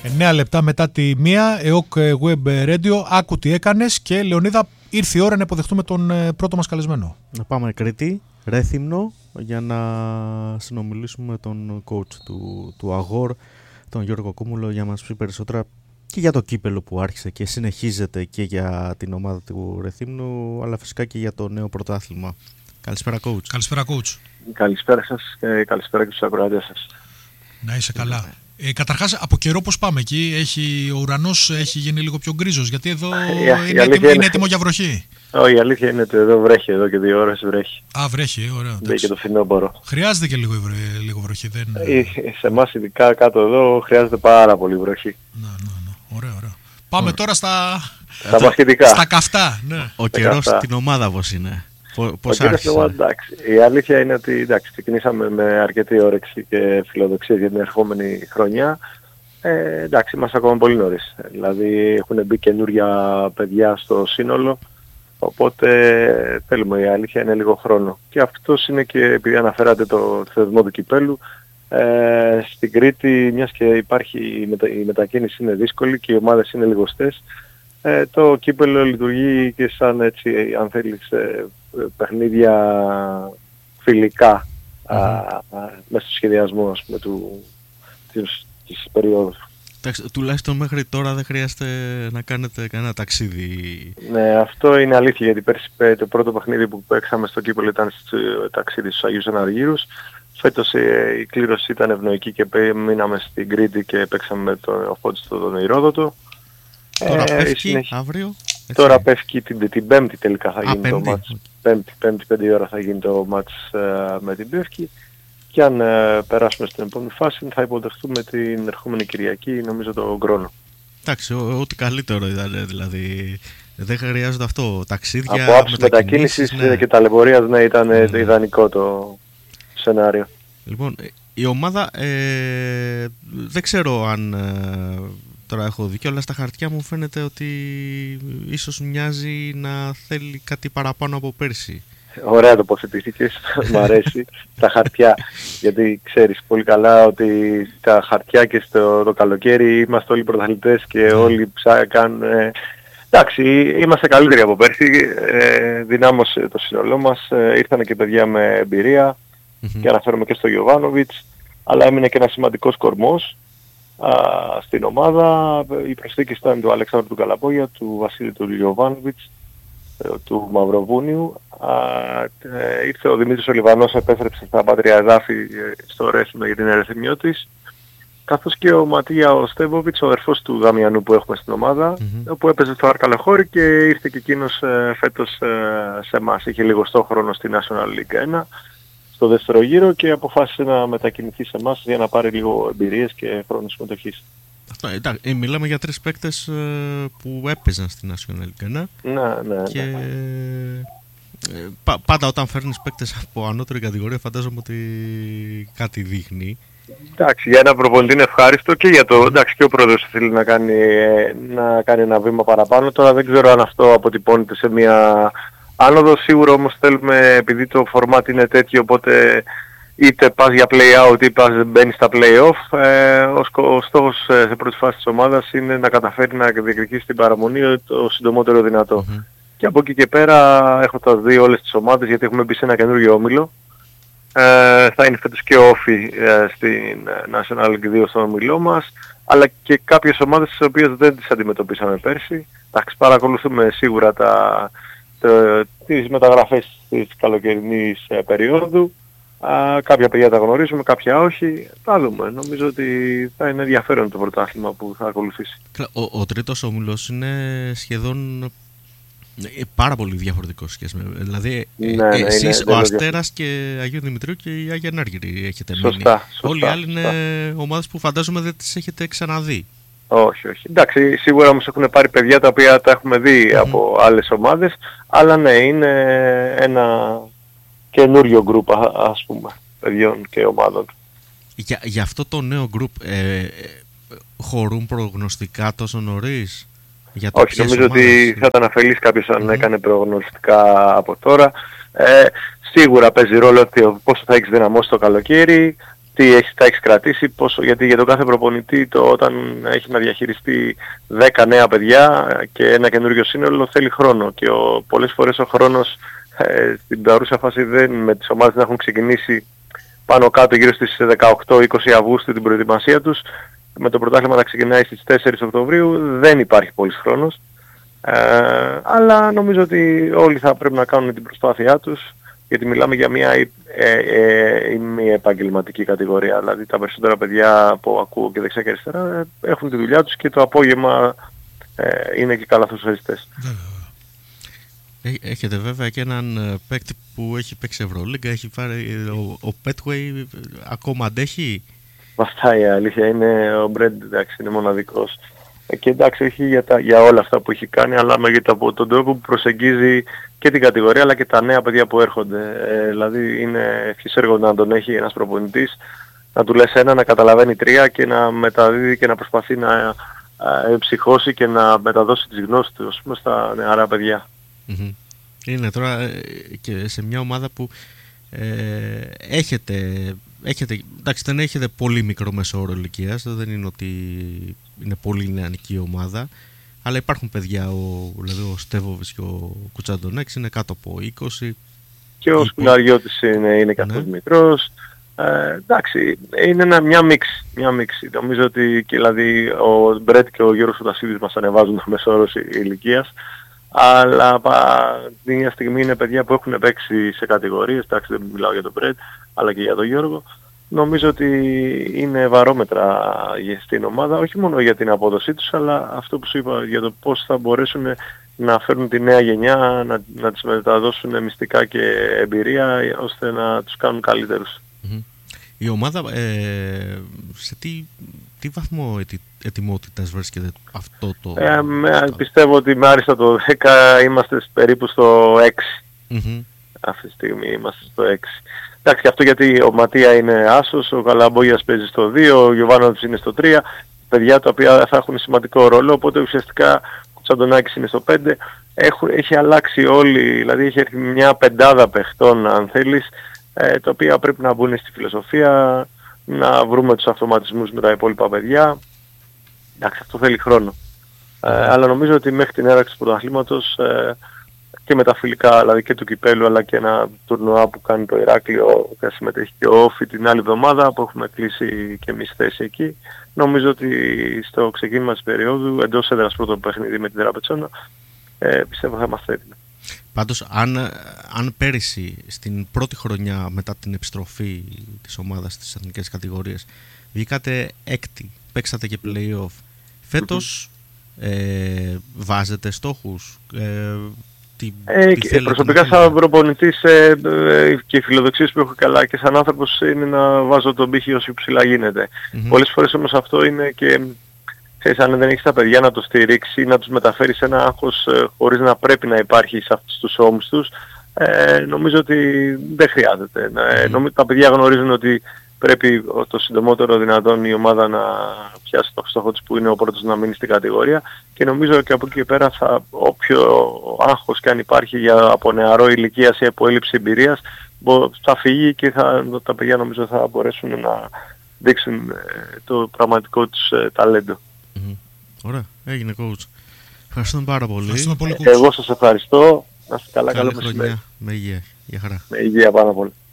9 λεπτά μετά τη 1, ΕΟΚ Web Radio. Άκου τι έκανες και Λεωνίδα, ήρθε η ώρα να υποδεχτούμε τον πρώτο μας καλεσμένο. Να πάμε Κρήτη, Ρέθυμνο, για να συνομιλήσουμε με τον coach του Αγόρ, τον Γιώργο Κούμουλο, για να μας πει περισσότερα και για το κύπελο που άρχισε και συνεχίζεται και για την ομάδα του Ρεθύμνου, αλλά φυσικά και για το νέο πρωτάθλημα. Καλησπέρα coach. Καλησπέρα coach. Καλησπέρα σας και καλησπέρα και στους ακροατές σας. Να είσαι καλά. Καταρχάς, από καιρό πώς πάμε εκεί, ο ουρανός έχει γίνει λίγο πιο γκρίζος, γιατί εδώ είναι έτοιμο για βροχή. Όχι, η αλήθεια είναι ότι εδώ βρέχει, εδώ και 2 ώρες βρέχει. Α, βρέχει, ωραία. Δεν και το φθινόπωρο. Χρειάζεται και λίγο βροχή, δεν... Σε εμάς ειδικά κάτω εδώ χρειάζεται πάρα πολύ βροχή. Ναι. Ωραία. Πάμε τώρα στα μαχητικά. Στα καυτά. Ναι. Ο καιρός στην ομάδα πώς είναι. Πώς άρχισε. Εντάξει. Η αλήθεια είναι ότι ξεκινήσαμε με αρκετή όρεξη και φιλοδοξία για την ερχόμενη χρονιά. Εντάξει, είμαστε ακόμα πολύ νωρίς. Δηλαδή έχουν μπει καινούργια παιδιά στο σύνολο. Οπότε θέλουμε, η αλήθεια είναι λίγο χρόνο. Και αυτός είναι και επειδή αναφέρατε το θεσμό του κυπέλου. Στην Κρήτη, μιας και η μετακίνηση είναι δύσκολη και οι ομάδες είναι λιγοστές, το κύπελλο λειτουργεί και σαν έτσι, αν θέλεις, παιχνίδια φιλικά μέσα στο σχεδιασμό, ας πούμε, της περίοδου. Τουλάχιστον μέχρι τώρα δεν χρειάζεται να κάνετε κανένα ταξίδι. Ναι, αυτό είναι αλήθεια, γιατί πέρσι το πρώτο παιχνίδι που παίξαμε στο κύπελλο ήταν στο ταξίδι στους Αγίους Αναργύρους. Φέτος η κλήρωση ήταν ευνοϊκή και μείναμε στην Κρήτη και παίξαμε με τον Φώτιστο τον Ηρόδοτο. Τώρα πέφτει αύριο. Έτσι. Τώρα πέφτει την Πέμπτη τελικά θα γίνει το μάτς. Πέμπτη 5 ώρα θα γίνει το μάτς με την Πεύκη. Και αν περάσουμε στην επόμενη φάση θα υποδεχτούμε την ερχόμενη Κυριακή, νομίζω, τον Κρόνο. Εντάξει, ό,τι καλύτερο ήταν, δηλαδή. Δεν χρειάζεται αυτό. Ταξίδια, από άψη μετακίνησης και ταλαιπωρίας, ναι, ήταν ιδανικό το σενάριο. Λοιπόν, η ομάδα δεν ξέρω αν τώρα έχω δίκιο, αλλά στα χαρτιά μου φαίνεται ότι ίσως μοιάζει να θέλει κάτι παραπάνω από πέρσι. Ωραία τοποθετήθηκες, μ' αρέσει τα χαρτιά, γιατί ξέρεις πολύ καλά ότι τα χαρτιά και το καλοκαίρι είμαστε όλοι πρωταθλητές και όλοι κάνουν... Εντάξει, είμαστε καλύτεροι από πέρσι, δυνάμωσε το σύνολό μας, ήρθαν και παιδιά με εμπειρία και αναφέρομαι και στο Γιοβάνοβιτς, αλλά έμεινε και ένα σημαντικός κορμός στην ομάδα. Οι προσθήκες ήταν του Αλεξάνδρου του Καλαπόγια, του Βασίλη του Γιοβάνοβιτς, του Μαυροβούνιου. Ήρθε ο Δημήτρης ο Λιβανός, επέστρεψε στα πατριά εδάφη στο Ρέθυμνο για την ερεθιμιώτης, καθώς και ο Ματία ο Στέβοβιτς, ο αδερφός του Δαμιανού που έχουμε στην ομάδα, που έπαιζε στο Αρκαλοχώρι και ήρθε και εκείνος φέτος σε εμάς. Είχε λιγοστό χρόνο στη National League 1 στο δεύτερο γύρο και αποφάσισε να μετακινηθεί σε εμάς για να πάρει λίγο εμπειρίες και χρόνο συμμετοχής. Μιλάμε για 3 παίκτες που έπαιζαν στη National League 1. Ναι. Και πάντα όταν φέρνεις παίκτες από ανώτερη κατηγορία φαντάζομαι ότι κάτι δείχνει. Εντάξει, για ένα προπονητή είναι ευχάριστο και για το... Εντάξει, και ο πρόεδρος θέλει να κάνει ένα βήμα παραπάνω. Τώρα δεν ξέρω αν αυτό αποτυπώνεται σε μια άνοδο. Σίγουρα όμως θέλουμε, επειδή το format είναι τέτοιο, οπότε είτε πας για play-out είτε μπαίνεις στα play-off, ο στόχος σε πρώτη φάση της ομάδας είναι να καταφέρει να διεκδικήσει την παραμονή το συντομότερο δυνατό. Και από εκεί και πέρα έχοντας δει όλες τις ομάδες, γιατί έχουμε μπει σε ένα καινούργιο όμιλο, θα είναι φέτος και όφι στην National League 2 στον όμιλό μας, αλλά και κάποιες ομάδες τις οποίες δεν τις αντιμετωπίσαμε πέρσι. Εντάξει, παρακολουθούμε σίγουρα τις μεταγραφές της καλοκαιρινής περίοδου. Κάποια παιδιά τα γνωρίζουμε, κάποια όχι. Θα δούμε. Νομίζω ότι θα είναι ενδιαφέρον το πρωτάθλημα που θα ακολουθήσει. Ο τρίτος όμιλος είναι σχεδόν πάρα πολύ διαφορετικό σχέση με... Δηλαδή εσείς, ο Αστέρας και Αγίου Δημητρίου και η Άγια Ανάργυρη έχετε μείνει. Όλοι οι άλλοι είναι ομάδες που φαντάζομαι δεν τις έχετε ξαναδεί. Όχι. Εντάξει, σίγουρα όμως έχουν πάρει παιδιά τα οποία τα έχουμε δει από άλλες ομάδες, αλλά ναι, είναι ένα καινούριο γκρουπ, ας πούμε, παιδιών και ομάδων. Για αυτό το νέο γκρουπ χωρούν προγνωστικά τόσο νωρίς? Όχι, νομίζω ότι θα ήταν αφελής κάποιος αν έκανε προγνωστικά από τώρα. Σίγουρα παίζει ρόλο ότι πόσο θα έχεις δυναμώσει το καλοκαίρι, τα έχεις κρατήσει, πόσο, γιατί για τον κάθε προπονητή όταν έχει να διαχειριστεί 10 νέα παιδιά και ένα καινούριο σύνολο θέλει χρόνο και πολλές φορές ο χρόνος στην παρούσα φάση με τις ομάδες να έχουν ξεκινήσει πάνω κάτω γύρω στις 18-20 Αυγούστου την προετοιμασία τους, με το πρωτάθλημα να ξεκινάει στις 4 Οκτωβρίου, δεν υπάρχει πολύς χρόνος. Αλλά νομίζω ότι όλοι θα πρέπει να κάνουν την προσπάθειά τους, γιατί μιλάμε για μια μη επαγγελματική κατηγορία. Δηλαδή τα περισσότερα παιδιά που ακούω και δεξιά και αριστερά έχουν τη δουλειά τους και το απόγευμα είναι και καλαθοσφαιριστές. Έχετε βέβαια και έναν παίκτη που έχει παίξει Ευρωλίγκα, έχει πάρει ο Πέτουεϊ, ακόμα αντέχει. Βαστάει, η αλήθεια είναι, ο Μπρέντ εντάξει είναι μοναδικός. Και εντάξει, όχι για όλα αυτά που έχει κάνει, αλλά από τον τρόπο που προσεγγίζει και την κατηγορία αλλά και τα νέα παιδιά που έρχονται. Δηλαδή είναι ευχής έργο να τον έχει ένας προπονητής, να του λες ένα, να καταλαβαίνει τρία και να μεταδίδει και να προσπαθεί να ψυχώσει και να μεταδώσει τις γνώσεις του, ας πούμε, στα νεαρά παιδιά. Είναι τώρα και σε μια ομάδα που έχετε, εντάξει, δεν έχετε πολύ μικρό μέσο όρο ηλικίας, δεν είναι ότι είναι πολύ νεανική ομάδα, αλλά υπάρχουν παιδιά, δηλαδή ο Στέβοβης και ο Κουτσαντονέξ είναι κάτω από 20. Και ο Σπουλαριώτης είναι καθώς μικρός. Εντάξει, είναι μια μίξη. Νομίζω ότι δηλαδή ο Μπρέτ και ο Γιώργος Φωτασίδης μας ανεβάζουν το μέσο όρο ηλικίας, αλλά την ίδια στιγμή είναι παιδιά που έχουν παίξει σε κατηγορίες, εντάξει δεν μιλάω για τον Μπρέτ, αλλά και για τον Γιώργο. Νομίζω ότι είναι βαρόμετρα στην ομάδα, όχι μόνο για την απόδοσή τους, αλλά αυτό που σου είπα για το πώς θα μπορέσουν να φέρουν τη νέα γενιά, να τις μεταδώσουν μυστικά και εμπειρία, ώστε να τους κάνουν καλύτερους. Η ομάδα σε τι βαθμό ετοιμότητας βρίσκεται αυτό το... Πιστεύω ότι με άριστα το 10 είμαστε περίπου στο 6. Αυτή τη στιγμή είμαστε στο 6. Εντάξει, αυτό γιατί ο Ματία είναι άσος, ο Καλαμπόγιας παίζει στο 2, ο Γιωβάνοβιτς είναι στο 3, παιδιά τα οποία θα έχουν σημαντικό ρόλο, οπότε ουσιαστικά ο Τσαντονάκης είναι στο 5. Έχει αλλάξει όλοι, δηλαδή έχει έρθει μια πεντάδα παιχτών αν θέλεις, τα οποία πρέπει να μπουν στη φιλοσοφία, να βρούμε τους αυτοματισμούς με τα υπόλοιπα παιδιά. Εντάξει, αυτό θέλει χρόνο. Αλλά νομίζω ότι μέχρι την έναρξη του πρωταθλήματος και με τα φιλικά, δηλαδή και του κυπέλου, αλλά και ένα τουρνουά που κάνει το Ηράκλειο, θα συμμετέχει και ο Όφη την άλλη εβδομάδα που έχουμε κλείσει και εμείς θέση εκεί. Νομίζω ότι στο ξεκίνημα της περίοδου, εντός έδρας πρώτο παιχνίδι με την Τραπετσόνα, πιστεύω θα είμαστε έτοιμοι. Πάντως, αν πέρυσι στην πρώτη χρονιά μετά την επιστροφή της ομάδας στις εθνικές κατηγορίες βγήκατε έκτη, παίξατε και play-off, φέτος βάζετε στόχους? Προσωπικά σαν προπονητής και οι φιλοδοξίες που έχω καλά και σαν άνθρωπος είναι να βάζω τον πύχη όσο ψηλά γίνεται. Πολλές φορές όμως αυτό είναι και ξέρεις, αν δεν έχεις τα παιδιά να το στηρίξει ή να τους μεταφέρεις ένα άγχος χωρίς να πρέπει να υπάρχει σε αυτούς τους ώμους τους, νομίζω ότι δεν χρειάζεται. Τα παιδιά γνωρίζουν ότι πρέπει το συντομότερο δυνατόν η ομάδα να πιάσει το στόχο της που είναι ο πρώτος να μείνει στην κατηγορία, και νομίζω και από εκεί και πέρα όποιο άγχος και αν υπάρχει από νεαρό ηλικίας ή από έλλειψη εμπειρίας θα φύγει και τα παιδιά νομίζω θα μπορέσουν να δείξουν το πραγματικό τους ταλέντο. Ωραία, έγινε coach. Ευχαριστούμε πάρα πολύ. Εγώ σας ευχαριστώ. Να είστε καλά, καλό μεσημέρι. Με υγεία. Γεια χαρά. Με υγεία πάνω πολύ.